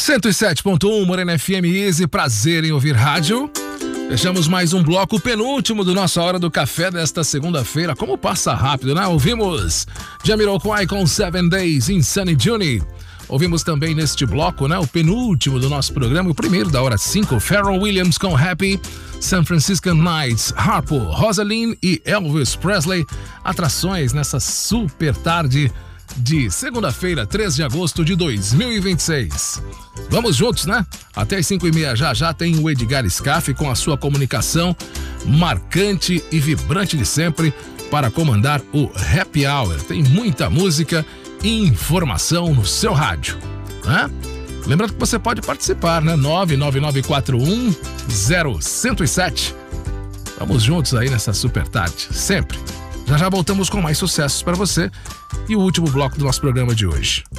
107.1 Morena FM Easy, prazer em ouvir rádio. Fechamos mais um bloco, o penúltimo do nossa Hora do Café desta segunda-feira. Como passa rápido, né? Ouvimos Jamiroquai com 7 Days in Sunny June. Ouvimos também neste bloco, né? O penúltimo do nosso programa, o primeiro da hora 5, Pharrell Williams com Happy, San Francisco Nights, Harpo, Rosaline e Elvis Presley. Atrações nessa super tarde de segunda-feira, 3 de agosto de 2026. Vamos juntos, né? Até as 5h30 já tem o Edgar Scaff com a sua comunicação marcante e vibrante de sempre para comandar o Happy Hour. Tem muita música e informação no seu rádio, né? Lembrando que você pode participar, né? 999410107. Vamos juntos aí nessa super tarde, sempre. Já voltamos com mais sucessos para você e o último bloco do nosso programa de hoje.